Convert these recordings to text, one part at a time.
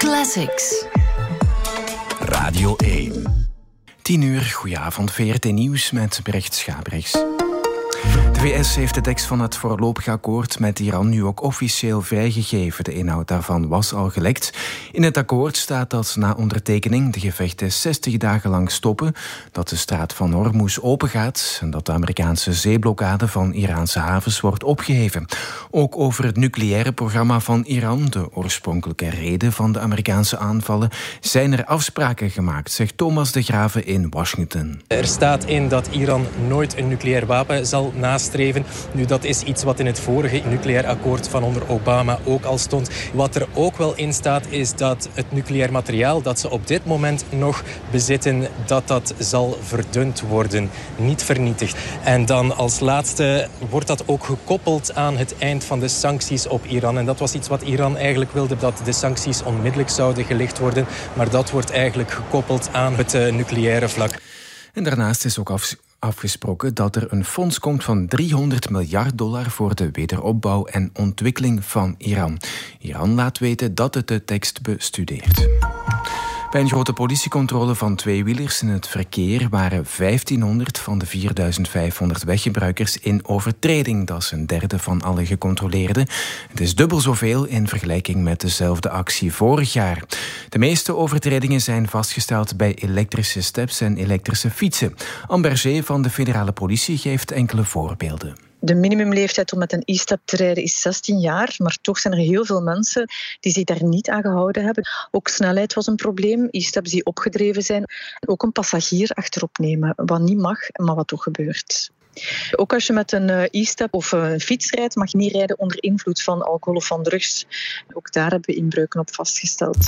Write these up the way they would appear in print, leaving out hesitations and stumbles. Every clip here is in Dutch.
Classics. Radio 1. 10:00, goedenavond, VRT Nieuws met Brecht Schabrechts. De VS heeft de tekst van het voorlopige akkoord met Iran nu ook officieel vrijgegeven. De inhoud daarvan was al gelekt. In het akkoord staat dat na ondertekening de gevechten 60 dagen lang stoppen, dat de straat van Hormuz opengaat en dat de Amerikaanse zeeblokkade van Iraanse havens wordt opgeheven. Ook over het nucleaire programma van Iran, de oorspronkelijke reden van de Amerikaanse aanvallen, zijn er afspraken gemaakt, zegt Thomas de Grave in Washington. Er staat in dat Iran nooit een nucleair wapen zal nastreven. Nu, dat is iets wat in het vorige nucleair akkoord van onder Obama ook al stond. Wat er ook wel in staat is dat het nucleair materiaal dat ze op dit moment nog bezitten, dat zal verdund worden, niet vernietigd. En dan als laatste wordt dat ook gekoppeld aan het eind van de sancties op Iran. En dat was iets wat Iran eigenlijk wilde, dat de sancties onmiddellijk zouden gelicht worden. Maar dat wordt eigenlijk gekoppeld aan het nucleaire vlak. En daarnaast is ook afgesproken dat er een fonds komt van $300 miljard voor de wederopbouw en ontwikkeling van Iran. Iran laat weten dat het de tekst bestudeert. Bij een grote politiecontrole van tweewielers in het verkeer waren 1500 van de 4500 weggebruikers in overtreding. Dat is een derde van alle gecontroleerden. Het is dubbel zoveel in vergelijking met dezelfde actie vorig jaar. De meeste overtredingen zijn vastgesteld bij elektrische steps en elektrische fietsen. Amber Zee van de federale politie geeft enkele voorbeelden. De minimumleeftijd om met een e-step te rijden is 16 jaar, maar toch zijn er heel veel mensen die zich daar niet aan gehouden hebben. Ook snelheid was een probleem, e-steps die opgedreven zijn. Ook een passagier achterop nemen, wat niet mag, maar wat toch gebeurt. Ook als je met een e-step of een fiets rijdt, mag je niet rijden onder invloed van alcohol of van drugs. Ook daar hebben we inbreuken op vastgesteld.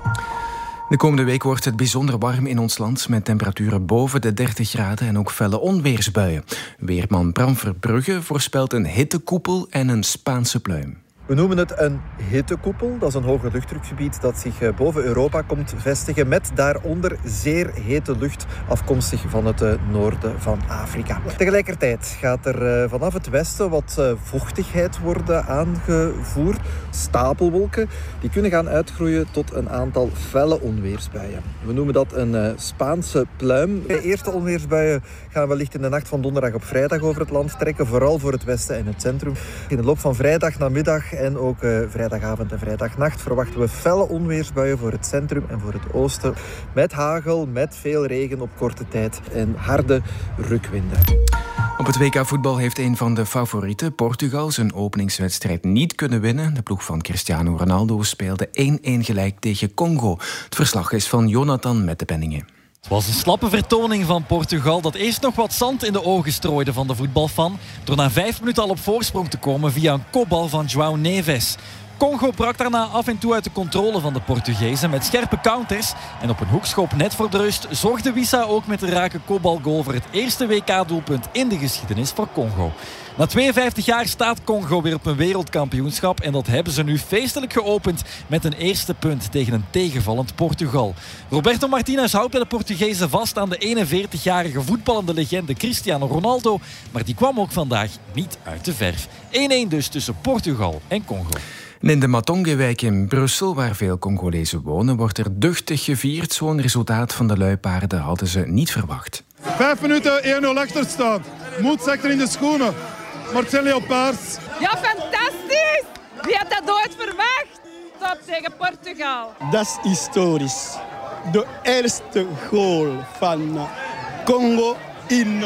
De komende week wordt het bijzonder warm in ons land met temperaturen boven de 30 graden en ook felle onweersbuien. Weerman Bram Verbrugge voorspelt een hittekoepel en een Spaanse pluim. We noemen het een hittekoepel. Dat is een hoge luchtdrukgebied dat zich boven Europa komt vestigen met daaronder zeer hete lucht afkomstig van het noorden van Afrika. Tegelijkertijd gaat er vanaf het westen wat vochtigheid worden aangevoerd. Stapelwolken die kunnen gaan uitgroeien tot een aantal felle onweersbuien. We noemen dat een Spaanse pluim. De eerste onweersbuien gaan wellicht in de nacht van donderdag op vrijdag over het land trekken, vooral voor het westen en het centrum. In de loop van vrijdag namiddag en ook vrijdagavond en vrijdagnacht verwachten we felle onweersbuien voor het centrum en voor het oosten. Met hagel, met veel regen op korte tijd en harde rukwinden. Op het WK voetbal heeft een van de favorieten, Portugal, zijn openingswedstrijd niet kunnen winnen. De ploeg van Cristiano Ronaldo speelde 1-1 gelijk tegen Congo. Het verslag is van Jonathan Mettepenningen. Het was een slappe vertoning van Portugal dat eerst nog wat zand in de ogen strooide van de voetbalfan door na 5 minuten al op voorsprong te komen via een kopbal van João Neves. Congo brak daarna af en toe uit de controle van de Portugezen met scherpe counters en op een hoekschop net voor de rust zorgde Wissa ook met een rake kopbalgoal voor het eerste WK-doelpunt in de geschiedenis voor Congo. Na 52 jaar staat Congo weer op een wereldkampioenschap en dat hebben ze nu feestelijk geopend met een eerste punt tegen een tegenvallend Portugal. Roberto Martinez houdt bij de Portugezen vast aan de 41-jarige voetballende legende Cristiano Ronaldo, maar die kwam ook vandaag niet uit de verf. 1-1 dus tussen Portugal en Congo. In de Matonge-wijk in Brussel, waar veel Congolezen wonen, wordt er duchtig gevierd. Zo'n resultaat van de luipaarden hadden ze niet verwacht. 5 minuten 1-0 achter staan. Moed zegt er in de schoenen. Maar het zijn leopards. Ja, fantastisch! Wie had dat ooit verwacht? Top tegen Portugal. Dat is historisch. De eerste goal van Congo in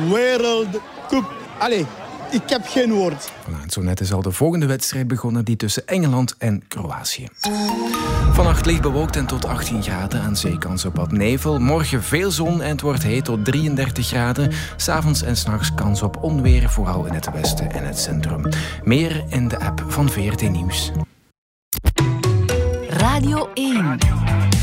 Wereldcup. Allee. Ik heb geen woord. Voilà, zo net is al de volgende wedstrijd begonnen, die tussen Engeland en Kroatië. Vannacht licht bewolkt en tot 18 graden, aan zee kans op wat nevel. Morgen veel zon en het wordt heet tot 33 graden. 's Avonds en 's nachts kans op onweer, vooral in het westen en het centrum. Meer in de app van VRT Nieuws. Radio 1.